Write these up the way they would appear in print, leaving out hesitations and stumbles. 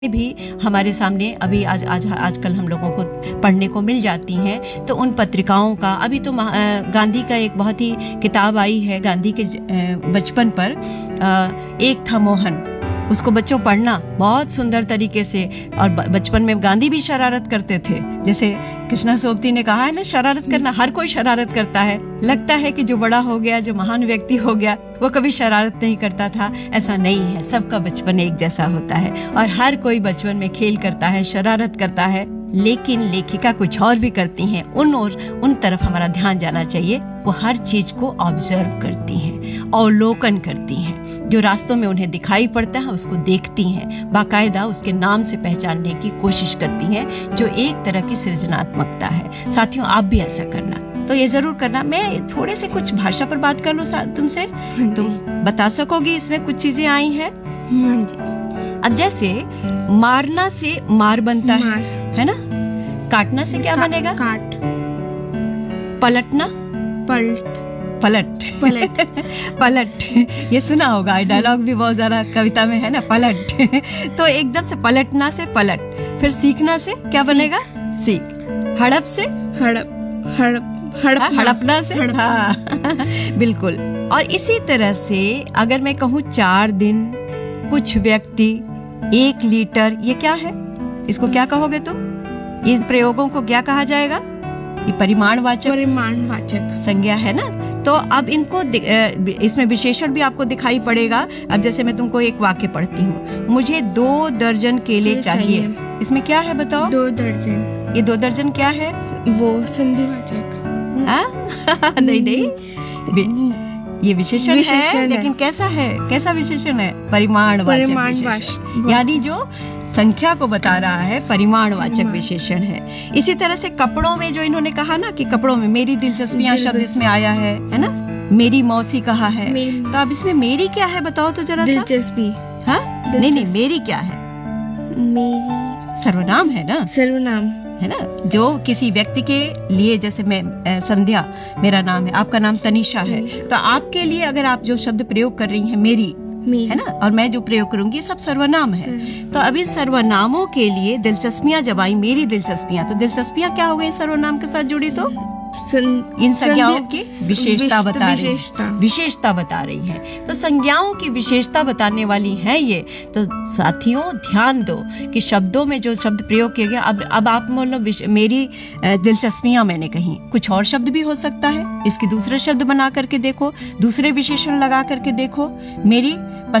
भी हमारे सामने अभी आजकल हम लोगों को पढ़ने को मिल जाती हैं। तो उन पत्रिकाओं का अभी तो गांधी का एक बहुत ही किताब आई है गांधी के बचपन पर, एक था मोहन, उसको बच्चों पढ़ना बहुत सुंदर तरीके से। और बचपन में गांधी भी शरारत करते थे, जैसे कृष्णा सोबती ने कहा है ना, शरारत करना, हर कोई शरारत करता है। लगता है कि जो बड़ा हो गया, जो महान व्यक्ति हो गया, वो कभी शरारत नहीं करता था, ऐसा नहीं है। सबका बचपन एक जैसा होता है और हर कोई बचपन में खेल करता है, शरारत करता है। लेकिन लेखिका कुछ और भी करती हैं, उन तरफ हमारा ध्यान जाना चाहिए। वो हर चीज को ऑब्जर्व करती हैं, अवलोकन करती हैं, जो रास्तों में उन्हें दिखाई पड़ता है उसको देखती हैं, बाकायदा उसके नाम से पहचानने की कोशिश करती हैं, जो एक तरह की सृजनात्मकता है। साथियों, आप भी ऐसा करना, तो ये जरूर करना। मैं थोड़े से कुछ भाषा पर बात कर लूं तुमसे, तुम बता सकोगी इसमें कुछ चीजें आई हैं? अब जैसे मारना से मार बनता है ना, काटना से क्या बनेगा? काट। पलटना? पलट। पलट ये सुना होगा, डायलॉग भी बहुत ज्यादा कविता में है ना, पलट। तो एकदम से पलटना से पलट, फिर सीखना से क्या बनेगा? सीख। हड़प से हड़पना से हाँ बिल्कुल। और इसी तरह से अगर मैं कहूँ 4 दिन, कुछ व्यक्ति, 1 लीटर, ये क्या है? इसको क्या कहोगे तुम? इन प्रयोगों को क्या कहा जाएगा? ये परिमाणवाचक संज्ञा है ना। तो अब इनको इसमें विशेषण भी आपको दिखाई पड़ेगा। अब जैसे मैं तुमको एक वाक्य पढ़ती हूँ, मुझे 2 दर्जन केले चाहिए। इसमें क्या है बताओ? 2 दर्जन। ये 2 दर्जन क्या है? वो संधिवाचक। नहीं, ये विशेषण है, लेकिन कैसा है? कैसा विशेषण है? परिमाणवाचक, यानी जो संख्या को बता रहा है, परिमाणवाचक विशेषण है। इसी तरह से कपड़ों में जो इन्होंने कहा ना कि कपड़ों में मेरी दिलचस्पियां शब्द इसमें आया है ना, मेरी मौसी कहा है। तो अब इसमें मेरी क्या है बताओ तो जरा सा। दिलचस्पी। हाँ, नहीं, मेरी क्या है? मेरी सर्वनाम है ना, सर्वनाम है ना, जो किसी व्यक्ति के लिए, जैसे मैं संध्या मेरा नाम है, आपका नाम तनिषा है, तो आपके लिए अगर आप जो शब्द प्रयोग कर रही हैं मेरी, है ना, और मैं जो प्रयोग करूंगी, ये सब सर्वनाम है। तो अभी सर्वनामों के लिए दिलचस्पियां जब आई, मेरी दिलचस्पियां, तो दिलचस्पियां क्या हो गई सर्वनाम के साथ जुड़ी? तो इन संज्ञाओं की विशेषता बता रही है। तो संज्ञाओं की विशेषता बताने वाली है ये। तो साथियों, ध्यान दो कि शब्दों में जो शब्द प्रयोग किया गया, अब आप मतलब मेरी दिलचस्पियां मैंने कही, कुछ और शब्द भी हो सकता है, इसके दूसरे शब्द बना करके देखो, दूसरे विशेषण लगा करके देखो। मेरी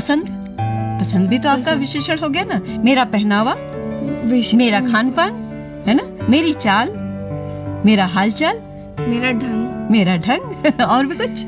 पसंद भी तो आपका विशेषण हो गया ना। मेरा पहनावा, मेरा खान पान, है ना, मेरी चाल, मेरा हालचाल, मेरा ढंग और भी कुछ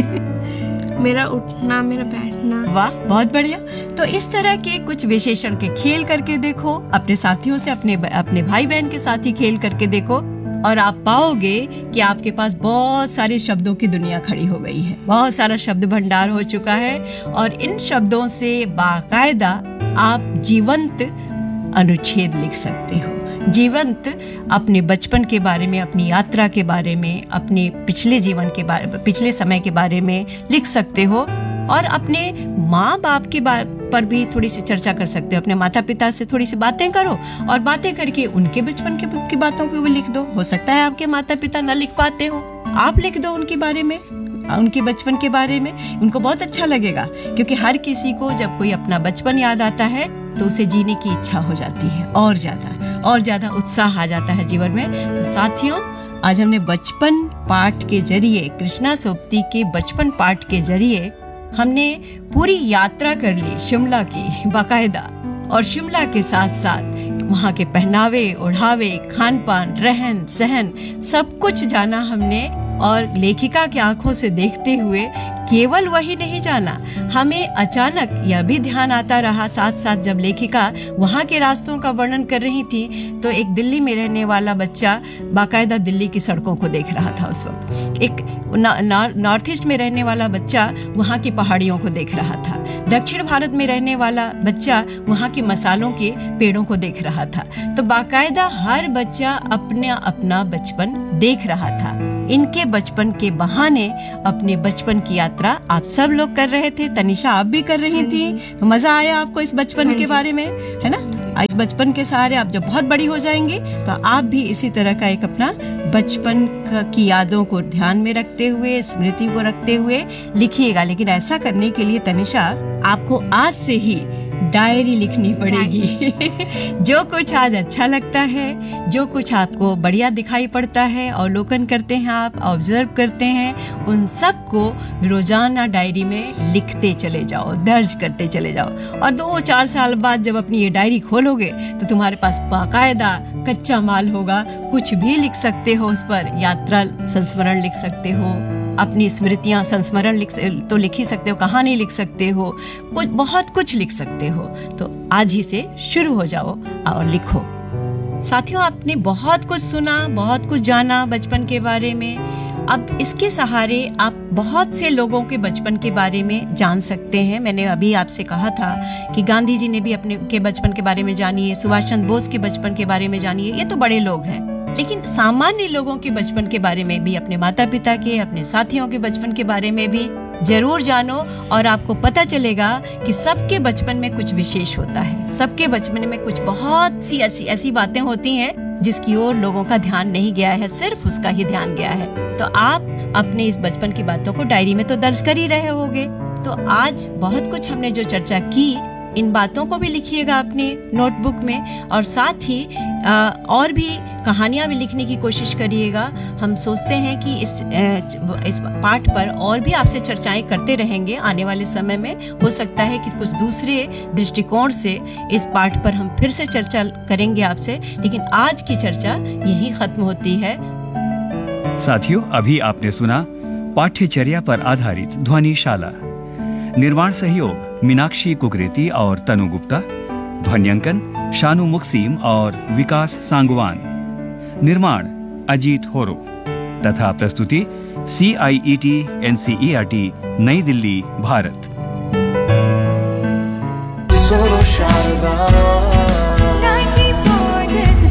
मेरा उठना, मेरा बैठना। वाह, बहुत बढ़िया। तो इस तरह के कुछ विशेषण के खेल करके देखो, अपने साथियों से, अपने भाई बहन के साथ ही खेल करके देखो, और आप पाओगे कि आपके पास बहुत सारे शब्दों की दुनिया खड़ी हो गई है, बहुत सारा शब्द भंडार हो चुका है। और इन शब्दों से बाकायदा आप जीवंत अनुच्छेद लिख सकते हो, जीवंत अपने बचपन के बारे में, अपनी यात्रा के बारे में, अपने पिछले जीवन के बारे, पिछले समय के बारे में लिख सकते हो। और अपने माँ बाप के पर भी थोड़ी सी चर्चा कर सकते हो। अपने माता पिता से थोड़ी सी बातें करो, और बातें करके उनके बचपन की बातों को भी लिख दो। हो सकता है आपके माता पिता न लिख पाते हो, आप लिख दो उनके बारे में, उनके बचपन के बारे में। उनको बहुत अच्छा लगेगा, क्योंकि हर किसी को जब कोई अपना बचपन याद आता है तो उसे जीने की इच्छा हो जाती है, और ज्यादा उत्साह आ जाता है जीवन में। तो साथियों, आज हमने बचपन पाठ के जरिए, कृष्णा सोबती के बचपन पाठ के जरिए हमने पूरी यात्रा कर ली शिमला की बाकायदा, और शिमला के साथ साथ वहाँ के पहनावे, ओढ़ावे, खान पान, रहन सहन, सब कुछ जाना हमने। और लेखिका की आंखों से देखते हुए केवल वही नहीं जाना, हमें अचानक यह भी ध्यान आता रहा साथ साथ, जब लेखिका वहाँ के रास्तों का वर्णन कर रही थी, तो एक दिल्ली में रहने वाला बच्चा बाकायदा दिल्ली की सड़कों को देख रहा था उस वक्त, एक नॉर्थ ईस्ट में रहने वाला बच्चा वहाँ की पहाड़ियों को देख रहा था, दक्षिण भारत में रहने वाला बच्चा वहाँ के मसालों के पेड़ों को देख रहा था। तो बाकायदा हर बच्चा अपना बचपन देख रहा था। इनके बचपन के बहाने अपने बचपन की यात्रा आप सब लोग कर रहे थे। तनिषा, आप भी कर रही थी, तो मजा आया आपको इस बचपन के बारे में, है ना? इस बचपन के सहारे आप जब बहुत बड़ी हो जाएंगे तो आप भी इसी तरह का एक अपना बचपन की यादों को ध्यान में रखते हुए, स्मृति को रखते हुए लिखिएगा। लेकिन ऐसा करने के लिए तनिषा, आपको आज से ही डायरी लिखनी पड़ेगी। जो कुछ आज अच्छा लगता है, जो कुछ आपको बढ़िया दिखाई पड़ता है, अवलोकन करते हैं, आप ऑब्जर्व करते हैं, उन सब को रोजाना डायरी में लिखते चले जाओ, दर्ज करते चले जाओ। और 2-4 साल बाद जब अपनी ये डायरी खोलोगे तो तुम्हारे पास बाकायदा कच्चा माल होगा। कुछ भी लिख सकते हो उस पर, यात्रा संस्मरण लिख सकते हो, अपनी स्मृतियां संस्मरण तो लिख ही सकते हो, कहानी लिख सकते हो, कुछ बहुत कुछ लिख सकते हो। तो आज ही से शुरू हो जाओ और लिखो। साथियों, आपने बहुत कुछ सुना, बहुत कुछ जाना बचपन के बारे में। अब इसके सहारे आप बहुत से लोगों के बचपन के बारे में जान सकते हैं। मैंने अभी आपसे कहा था कि गांधी जी ने भी अपने के बचपन के बारे में जानिए, सुभाष चंद्र बोस के बचपन के बारे में जानिए। ये तो बड़े लोग हैं, लेकिन सामान्य लोगों के बचपन के बारे में भी, अपने माता पिता के, अपने साथियों के बचपन के बारे में भी जरूर जानो। और आपको पता चलेगा कि सबके बचपन में कुछ विशेष होता है। सबके बचपन में कुछ बहुत सी ऐसी बातें होती हैं जिसकी ओर लोगों का ध्यान नहीं गया है, सिर्फ उसका ही ध्यान गया है। तो आप अपने इस बचपन की बातों को डायरी में तो दर्ज कर ही रहे होगे। तो आज बहुत कुछ हमने जो चर्चा की, इन बातों को भी लिखिएगा अपने नोटबुक में, और साथ ही और भी कहानियां भी लिखने की कोशिश करिएगा। हम सोचते हैं कि इस पाठ पर और भी आपसे चर्चाएं करते रहेंगे आने वाले समय में। हो सकता है कि कुछ दूसरे दृष्टिकोण से इस पाठ पर हम फिर से चर्चा करेंगे आपसे, लेकिन आज की चर्चा यही खत्म होती है। साथियों, अभी आपने सुना पाठ्यचर्या पर आधारित ध्वनिशाला। निर्माण सहयोग मीनाक्षी कुकरेती और तनु गुप्ता। ध्वन्यांकन शानू मुक्सीम और विकास सांगवान। निर्माण अजीत होरो। तथा प्रस्तुति CIET NCERT नई दिल्ली, भारत। सुनो शारदा 90.8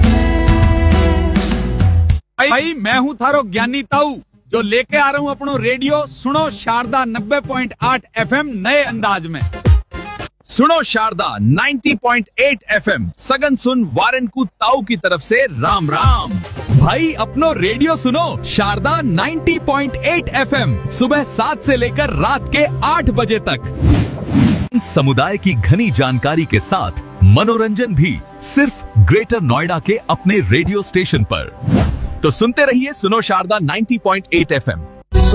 भाई, मैं हूँ थारो ज्ञानी ताऊ, जो लेके आ रहा हूँ अपनो रेडियो सुनो शारदा 90.8 FM नए अंदाज में। सुनो शारदा 90.8 FM सगन सुन वारन को ताऊ की तरफ से राम राम। भाई, अपनो रेडियो सुनो शारदा 90.8 FM सुबह 7 से लेकर रात के 8 बजे तक। समुदाय की घनी जानकारी के साथ मनोरंजन भी सिर्फ ग्रेटर नोएडा के अपने रेडियो स्टेशन पर। तो सुनते रहिए सुनो शारदा 90.8 FM।